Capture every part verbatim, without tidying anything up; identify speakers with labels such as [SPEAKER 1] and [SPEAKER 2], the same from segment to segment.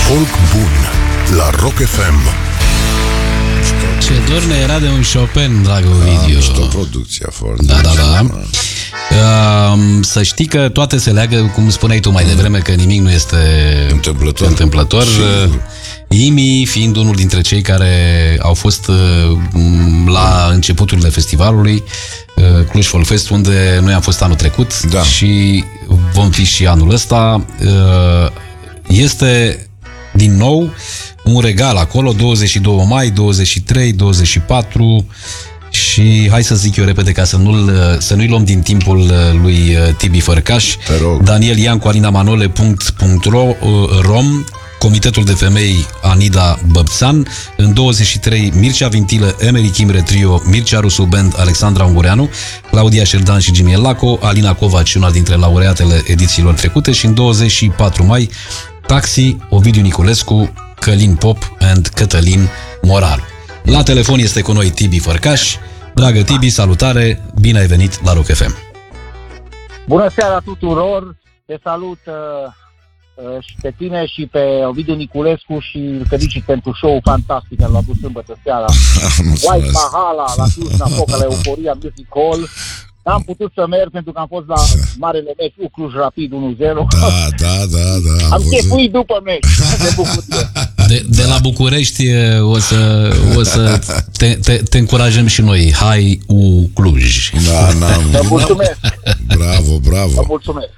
[SPEAKER 1] Folk bun la Rock F M.
[SPEAKER 2] Ce dor ne era de un Chopin, dragă Ovidiu.
[SPEAKER 3] Da, mișto producția foarte.
[SPEAKER 2] Da, da, da. Uh, să știi că toate se leagă, cum spuneai tu mai devreme, că nimic nu este
[SPEAKER 3] întâmplător.
[SPEAKER 2] întâmplător. Imi fiind unul dintre cei care au fost la începuturile festivalului Cluj Folk Fest, unde noi am fost anul trecut, da, și vom fi și anul ăsta. Este din nou un regal acolo, douăzeci și doi mai, douăzeci și trei, douăzeci și patru, și hai să zic eu repede ca să, nu-l, să nu-i luăm din timpul lui Tibi Fărcaș. Daniel Iancu, Alina Manole, punct, punct ro, rom, Comitetul de Femei Anida Băbțan, în douăzeci și trei Mircea Vintilă, Emery Chimre Trio, Mircea Rusu Band, Alexandra Ungureanu, Claudia Șerdan și Jimmy Laco, Alina Covaci, una dintre laureatele edițiilor trecute, și în douăzeci și patru mai Taxi, Ovidiu Niculescu, Călin Pop and Cătălin Moraru. La telefon este cu noi Tibi Fărcaș. Dragă Tibi, salutare, bine ai venit la Rock F M.
[SPEAKER 4] Bună seara tuturor, te salut uh, și pe tine și pe Ovidiu Niculescu și îl felicit pentru show-ul fantastic care l-a avut sâmbătă seara. White Mahala la Cluj-Napoca, la Euforia Music Hall. N-am putut să merg pentru că am fost la marele meci Cluj Rapid unu zero.
[SPEAKER 3] Da, da, da, da.
[SPEAKER 4] Am, am chefuit după meci. De bucurie.
[SPEAKER 2] De, de la București o să, o să te, te, te încurajăm și noi. Hai U Cluj.
[SPEAKER 3] Da, da.
[SPEAKER 4] Mă mulțumesc.
[SPEAKER 3] Bravo, bravo.
[SPEAKER 4] Mă mulțumesc.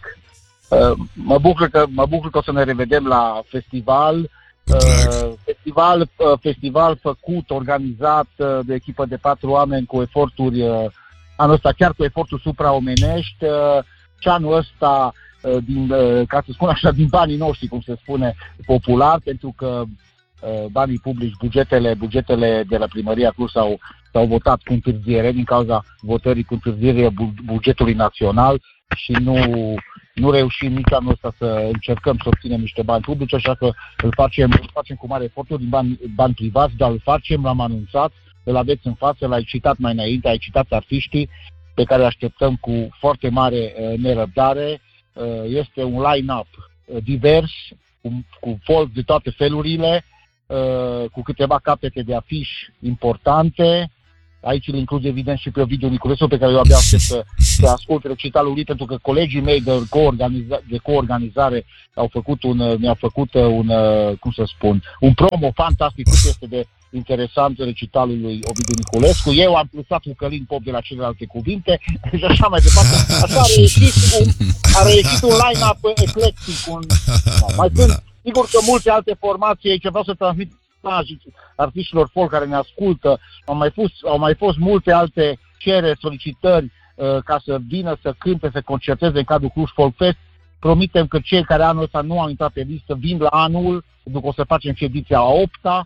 [SPEAKER 4] Mă bucur că, mă bucur că o să ne revedem la festival. Uh, festival, uh, festival făcut, organizat uh, de echipă de patru oameni cu eforturi, uh, anul ăsta chiar cu eforturi supraomenești, uh, și anul ăsta, uh, din, uh, ca să spun așa, din banii noștri, cum se spune popular, pentru că uh, banii publici, bugetele, bugetele de la Primăria Cluj s-au, s-au votat cu întârziere din cauza votării cu întârziere bugetului național și nu... Nu reușim nici anul ăsta să încercăm să obținem niște bani publici, așa că îl facem, îl facem cu mare eforturi din bani, bani privați, dar îl facem, l-am anunțat, îl aveți în față, l-ai citat mai înainte, ai citat artiștii pe care îl așteptăm cu foarte mare uh, nerăbdare. Uh, este un line-up uh, divers, cu, cu folk de toate felurile, uh, cu câteva capete de afiș importante. Aici îl includ evident și pe Ovidiu Niculescu, pe care eu abia aștept să, să ascult recitalul lui, pentru că colegii mei de, coorganiza, de coorganizare au făcut un, mi-au făcut un, cum să spun, un promo fantastic, cât este de interesant recitalul lui Ovidiu Niculescu. Eu am plusat cu Călin Pop de la celelalte cuvinte și așa mai departe. Așa a reieșit un, a reieșit un line-up eclectic. Un, mai sunt, sigur că multe alte formații aici, vreau să transmit artiștilor folk care ne ascultă, au mai fost, au mai fost multe alte cereri, solicitări uh, ca să vină să cânte, să concerteze în cadrul Cluj Folk Fest. Promitem că cei care anul ăsta nu au intrat pe listă vin la anul, pentru că o să facem și ediția a opta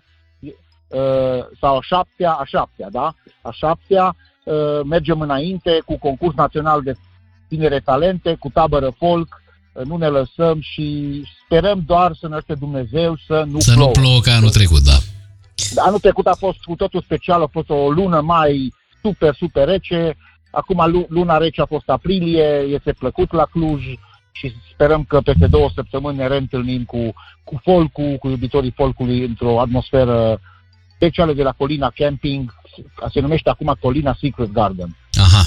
[SPEAKER 4] uh, sau a șaptea, a șaptea, da? A șaptea, uh, mergem înainte cu concurs național de tinere talente, cu tabără folk. Nu ne lăsăm și sperăm doar să ne ajute Dumnezeu să nu
[SPEAKER 2] să
[SPEAKER 4] plouă.
[SPEAKER 2] Să nu plouă ca anul trecut, da.
[SPEAKER 4] Anul trecut a fost cu totul special, a fost o lună mai super, super rece. Acum luna rece a fost aprilie, este plăcut la Cluj și sperăm că peste două săptămâni ne reîntâlnim cu, cu folcul, cu iubitorii folcului într-o atmosferă specială de la Colina Camping, se numește acum Colina Secret Garden.
[SPEAKER 2] Aha.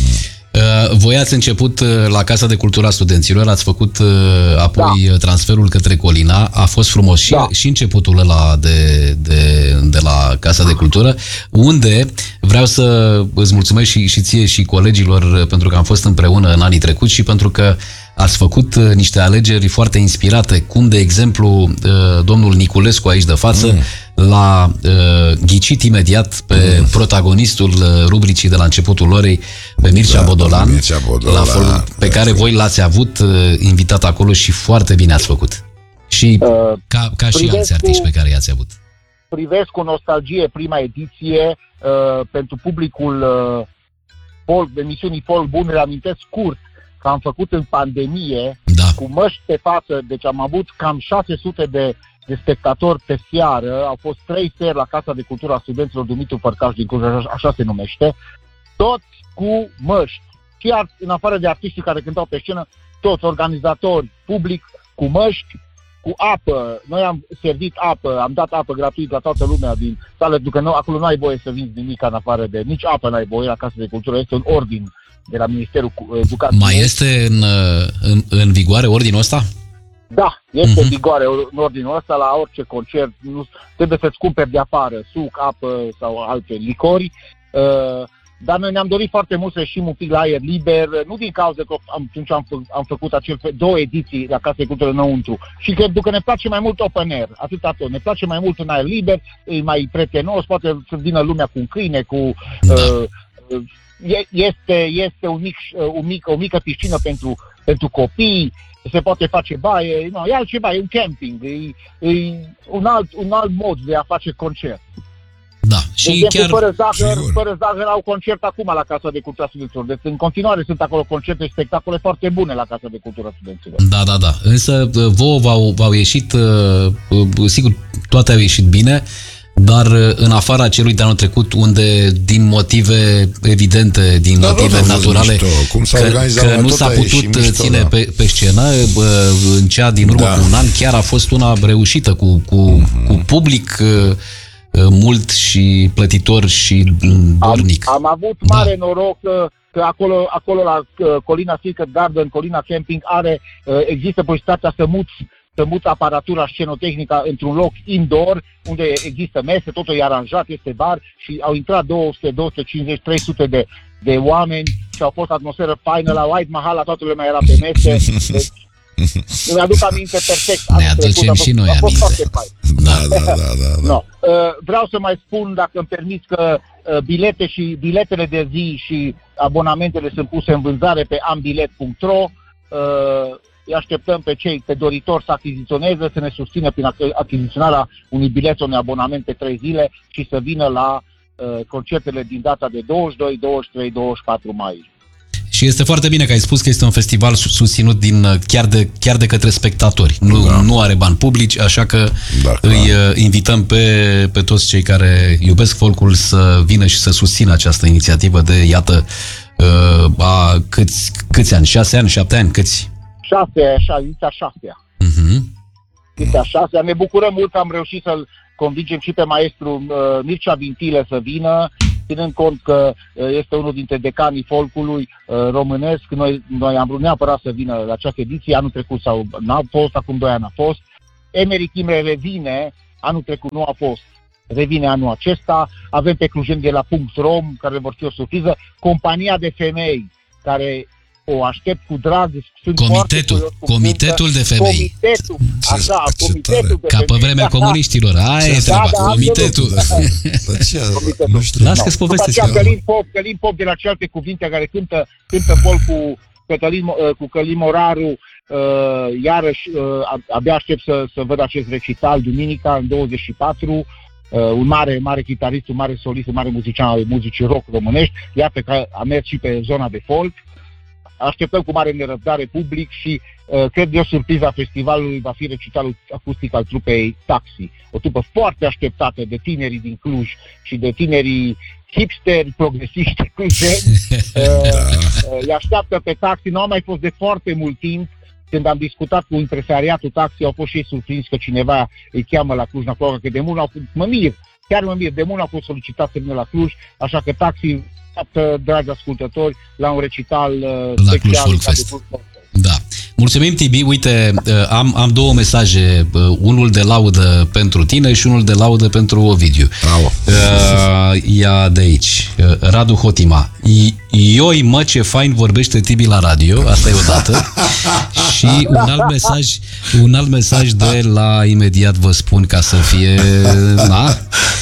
[SPEAKER 2] Voi ați început la Casa de Cultură a Studenților, ați făcut apoi da. transferul către Colina, a fost frumos și, da. și începutul ăla de, de, de la Casa de Cultură, unde vreau să îți mulțumesc și, și ție și colegilor pentru că am fost împreună în anii trecuți și pentru că ați făcut niște alegeri foarte inspirate, cum de exemplu domnul Niculescu aici de față mm. l-a ghicit imediat pe mm. protagonistul rubricii de la începutul orei, pe Mircea da, Bodolan,
[SPEAKER 3] Mircea Bodolan
[SPEAKER 2] la fel, pe da, care voi l-ați avut invitat acolo și foarte bine ați făcut. Și uh, ca, ca și alți artiști pe care i-ați avut.
[SPEAKER 4] Privesc cu nostalgie prima ediție uh, pentru publicul uh, folk, emisiunii Folk Bun, reamintesc scurt că am făcut în pandemie,
[SPEAKER 2] da. cu
[SPEAKER 4] măști pe față, deci am avut cam șase sute de, de spectatori pe seară, au fost trei seri la Casa de Cultură a Studenților Dumitru Fărcaș din Cluj, așa, așa se numește, toți cu măști, chiar în afară de artiștii care cântau pe scenă, toți organizatori, public, cu măști, cu apă. Noi am servit apă, am dat apă gratuit la toată lumea din sală, pentru că nu, acolo nu ai voie să vinzi nimic în afară de... Nici apă n-ai voie la Casa de Cultură, este un ordin de la Ministerul Educației.
[SPEAKER 2] Mai este în, în, în vigoare ordinul ăsta?
[SPEAKER 4] Da, este
[SPEAKER 2] Mhm.
[SPEAKER 4] în vigoare în ordinul ăsta la orice concert. Nu, trebuie să-ți cumperi de afară suc, apă sau alte licori. Uh, dar noi ne-am dorit foarte mult să ieșim un pic la aer liber, nu din cauza că am, atunci am, fă, am făcut acel fe, două ediții la Casa de Cultură înăuntru și că, că ne place mai mult open air, atâta tot. Ne place mai mult în aer liber, e mai prietenos, poate să vină lumea cu un câine, cu...
[SPEAKER 2] Da.
[SPEAKER 4] Uh, este este un mic, un mic, o mică piscină pentru, pentru copii, se poate face baie, no, e altceva, e un camping, e, e un, alt, un alt mod de a face concert.
[SPEAKER 2] Da,
[SPEAKER 4] De
[SPEAKER 2] și
[SPEAKER 4] exemplu,
[SPEAKER 2] chiar...
[SPEAKER 4] fără zahăr,
[SPEAKER 3] Sigur.
[SPEAKER 4] fără zahăr au concert acum la Casa de Cultură Studenților. Deci în continuare sunt acolo concerte și spectacole foarte bune la Casa de Cultură Studenților.
[SPEAKER 2] Da, da, da. Însă vouă v-au, v-au ieșit, sigur, toate au ieșit bine, dar în afara celui de anul trecut, unde din motive evidente, din
[SPEAKER 3] Da,
[SPEAKER 2] motive
[SPEAKER 3] da, a fost
[SPEAKER 2] naturale,
[SPEAKER 3] mișto. Cum s-a
[SPEAKER 2] că,
[SPEAKER 3] organizat,
[SPEAKER 2] că
[SPEAKER 3] la
[SPEAKER 2] nu
[SPEAKER 3] tot
[SPEAKER 2] s-a
[SPEAKER 3] a ieșit
[SPEAKER 2] putut
[SPEAKER 3] mișto,
[SPEAKER 2] ține
[SPEAKER 3] da.
[SPEAKER 2] pe, pe scenă, bă, în cea din urmă
[SPEAKER 3] Da.
[SPEAKER 2] cu un an, chiar a fost una reușită, cu, cu, mm-hmm. cu public uh, mult și plătitor și dornic.
[SPEAKER 4] Am, am avut mare da. noroc că, că acolo, acolo la uh, Colina Secret Garden, Colina Camping, are, uh, există posibilitatea să muți să muți aparatura scenotehnică într-un loc indoor, unde există mese, totul e aranjat, este bar și au intrat două sute, două sute cincizeci, trei sute de, de oameni și au fost atmosferă faină la White Mahal, toată lumea era pe mese. Deci, îmi aduc aminte perfect.
[SPEAKER 2] Ne aducem și noi aminte.
[SPEAKER 3] Da, da, da, da, da.
[SPEAKER 4] No. Uh, vreau să mai spun, dacă îmi permiți, că uh, bilete și biletele de zi și abonamentele sunt puse în vânzare pe ambilet punct ro. Uh, îi așteptăm pe cei, pe doritori să achiziționeze, să ne susțină prin achiziționarea unui bilet, unui abonament pe trei zile și să vină la uh, concertele din data de douăzeci și doi, douăzeci și trei, douăzeci și patru mai.
[SPEAKER 2] Și este foarte bine că ai spus că este un festival susținut din, chiar, de, chiar de către spectatori. Nu,
[SPEAKER 3] Da.
[SPEAKER 2] nu are bani publici, așa că
[SPEAKER 3] Da, clar.
[SPEAKER 2] îi uh, invităm pe, pe toți cei care iubesc folcul să vină și să susțină această inițiativă de, iată, uh, a câți, câți ani? Șase ani? Șapte ani? Câți?
[SPEAKER 4] Șase, așa, ediția șasea.
[SPEAKER 2] Uh-huh.
[SPEAKER 4] Ediția șasea. Ne bucurăm mult că am reușit să-l convingem și pe maestru uh, Mircea Vintile să vină, ținând cont că uh, este unul dintre decanii folcului uh, românesc. Noi, noi am vrut neapărat să vină la această ediție, anul trecut sau n-a fost, acum doi ani a fost. Emeric Imre revine, anul trecut nu a fost, revine anul acesta. Avem pe clujeni de la Punct Rom, care vor fi o surpriză. Compania de femei, care o aștept cu drag. Sunt
[SPEAKER 2] Comitetul,
[SPEAKER 4] foarte
[SPEAKER 2] comitetul de femei.
[SPEAKER 4] Comitetul, așa,
[SPEAKER 3] Ce
[SPEAKER 4] comitetul de
[SPEAKER 2] Ca pe
[SPEAKER 4] femei.
[SPEAKER 2] vremea comuniștilor. Aia e
[SPEAKER 3] Da,
[SPEAKER 2] treaba.
[SPEAKER 4] da,
[SPEAKER 2] Comitetul.
[SPEAKER 3] Dar ce?
[SPEAKER 4] Comitetul.
[SPEAKER 3] Nu știu.
[SPEAKER 2] Las că-ți povestesc.
[SPEAKER 4] După aceea Călin Pop, Călin Pop de la celelalte cuvinte care cântă, cântă folk cu Cătălin, cu Călin Moraru, uh, iarăși uh, abia aștept să, să văd acest recital duminica în douăzeci și patru, uh, un mare, mare chitarist, un mare solist, un mare muzician al muzicii rock românești, iată că a mers și pe zona de folk. Așteptăm cu mare nerăbdare public și uh, cred eu surpriza festivalului va fi recitalul acustic al trupei Taxi. O trupă foarte așteptată de tinerii din Cluj și de tinerii hipsteri, progresiști clujeni. Uh, uh, îi așteaptă pe Taxi. Nu a mai fost de foarte mult timp. Când am discutat cu impresariatul Taxi, au fost și ei surprins că cineva îi cheamă la Cluj-Napoca, că de mult au fost, mă mir, chiar mă mir, de mult au fost solicitat să vină la Cluj, așa că Taxi, dragi ascultători, la un recital uh,
[SPEAKER 2] La
[SPEAKER 4] special.
[SPEAKER 2] Cluj Folk
[SPEAKER 4] ca de
[SPEAKER 2] Fest.
[SPEAKER 4] Cluj Folk Fest.
[SPEAKER 2] Da. Mulțumim, Tibi. Uite, am, am două mesaje, unul de laudă pentru tine și unul de laudă pentru Ovidiu.
[SPEAKER 3] Bravo.
[SPEAKER 2] Uh, ia de aici. Uh, Radu Hotima. Ioi, mă, ce fain vorbește Tibi la radio. Asta e o dată. Și un alt mesaj, un alt mesaj de la, imediat vă spun ca să fie, da?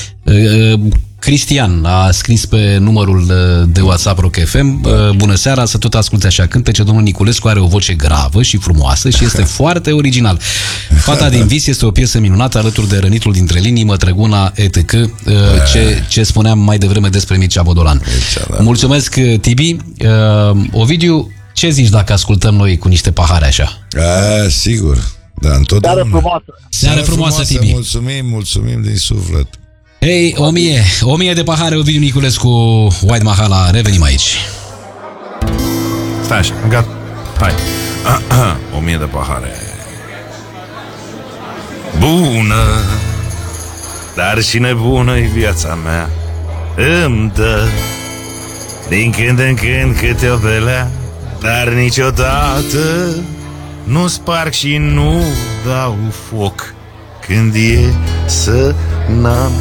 [SPEAKER 2] Uh, Cristian a scris pe numărul de WhatsApp Rock F M: bună seara, să tot asculți așa cântece. Domnul Niculescu are o voce gravă și frumoasă și este foarte original. Fata din vis este o piesă minunată alături de Rănitul dintre linii, Mătrăguna et cetera. Ce, ce spuneam mai devreme despre Mircea Bodolan. Mulțumesc, Tibi. Ovidiu, ce zici dacă ascultăm noi cu niște pahare așa?
[SPEAKER 3] A, sigur. Da, întotdeauna.
[SPEAKER 4] Seară frumoasă.
[SPEAKER 2] Seară frumoasă, Tibi.
[SPEAKER 3] Mulțumim, mulțumim din suflet.
[SPEAKER 2] Hei, o mie, o mie de pahare, Ovidiu Niculescu, White Mahala, revenim aici.
[SPEAKER 5] Stai așa, gata, hai. O mie de pahare. bună, dar și nebună-i viața mea. Îmi dă din când în când câte o belea, dar niciodată nu sparg și nu dau foc când e să n-am